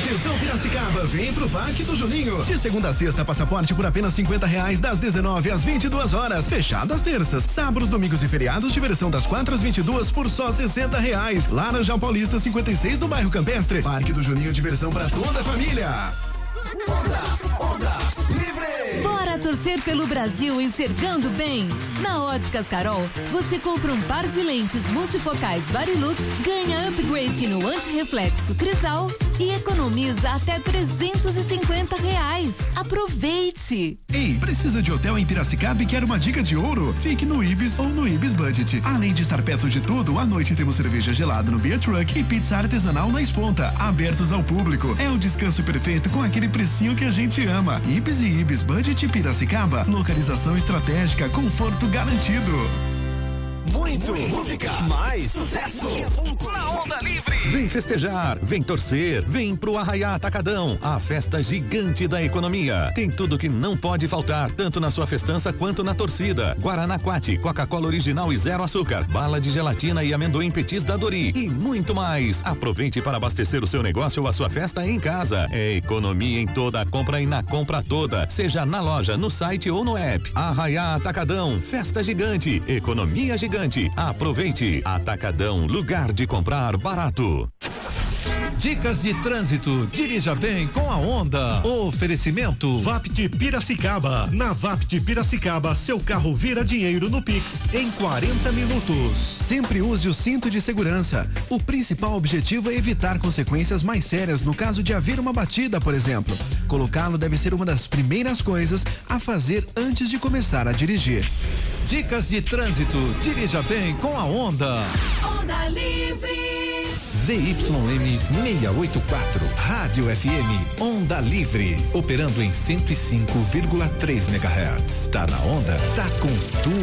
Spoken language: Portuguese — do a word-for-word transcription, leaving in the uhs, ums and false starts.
Atenção Piracicaba, vem pro Parque do Juninho. De segunda a sexta, passaporte por apenas cinquenta reais das dezenove às vinte e duas horas. Fechado às terças, sábados, domingos e feriados, diversão das quatro às vinte e duas por só sessenta reais. Laranjal Paulista cinquenta e seis do bairro Campestre. Parque do Juninho, diversão pra toda a família. Onda, onda, livre! Bora torcer pelo Brasil enxergando bem. Na Óticas Carol, você compra um par de lentes multifocais Varilux, ganha upgrade no antirreflexo Crisal e economiza até trezentos e cinquenta reais. Aproveite! Ei, precisa de hotel em Piracicaba e quer uma dica de ouro? Fique no Ibis ou no Ibis Budget. Além de estar perto de tudo, à noite temos cerveja gelada no Beer Truck e pizza artesanal na Esponta, abertos ao público. É o descanso perfeito com aquele precinho que a gente ama. Ibis e Ibis Budget Piracicaba. Localização estratégica, conforto garantido. Muito música, mais sucesso na Onda Livre. Vem festejar, vem torcer, vem pro Arraiá Atacadão, a festa gigante da economia. Tem tudo que não pode faltar, tanto na sua festança quanto na torcida. Guaraná Quati, Coca-Cola original e zero açúcar, bala de gelatina e amendoim petis da Dori e muito mais. Aproveite para abastecer o seu negócio ou a sua festa em casa. É economia em toda a compra e na compra toda, seja na loja, no site ou no app. Arraiá Atacadão, festa gigante, economia gigante. Aproveite. Atacadão, lugar de comprar barato. Dicas de trânsito, dirija bem com a Onda. Oferecimento Vapt Piracicaba. Na Vapt Piracicaba, seu carro vira dinheiro no Pix em quarenta minutos. Sempre use o cinto de segurança. O principal objetivo é evitar consequências mais sérias no caso de haver uma batida, por exemplo. Colocá-lo deve ser uma das primeiras coisas a fazer antes de começar a dirigir. Dicas de trânsito, dirija bem com a Onda. Onda Livre. Z Y M seiscentos e oitenta e quatro, Rádio F M, Onda Livre, operando em cento e cinco vírgula três megahertz. Tá na onda, tá com tudo.